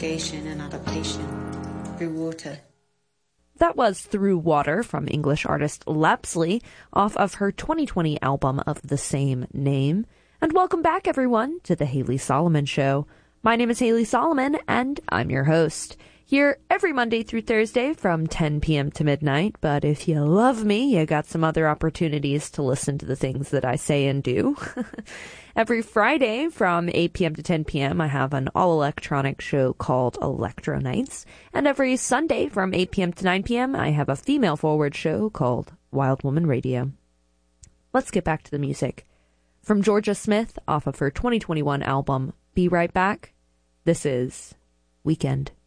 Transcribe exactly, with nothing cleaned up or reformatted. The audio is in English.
navigation and adaptation through water. That was Through Water from English artist Lapsley off of her twenty twenty album of the same name. And welcome back, everyone, to The Haley Solomon Show. My name is Haley Solomon, and I'm your host. Here every Monday through Thursday from ten p.m. to midnight, but if you love me, you got some other opportunities to listen to the things that I say and do. Every Friday from eight p.m. to ten p.m., I have an all-electronic show called Electro Nights, and every Sunday from eight p.m. to nine p.m., I have a female-forward show called Wild Woman Radio. Let's get back to the music. From Georgia Smith, off of her twenty twenty-one album, Be Right Back, this is Weekend.